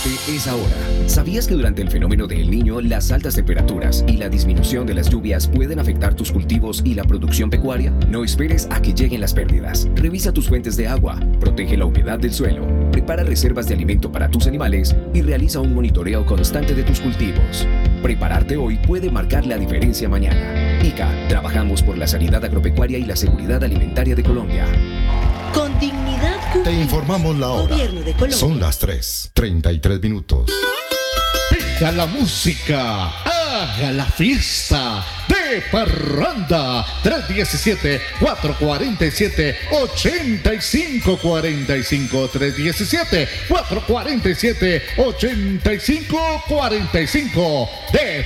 prepararte es ahora. ¿Sabías que durante el fenómeno de El Niño, las altas temperaturas y la disminución de las lluvias pueden afectar tus cultivos y la producción pecuaria? No esperes a que lleguen las pérdidas. Revisa tus fuentes de agua, protege la humedad del suelo, prepara reservas de alimento para tus animales y realiza un monitoreo constante de tus cultivos. Prepararte hoy puede marcar la diferencia mañana. ICA, trabajamos por la sanidad agropecuaria y la seguridad alimentaria de Colombia. Con dignidad cumplida. Te informamos la hora. Gobierno de Colombia. Son las 3:33. Pega la música, haga la fiesta de parranda. 317-447-8545. 317-447-8545. De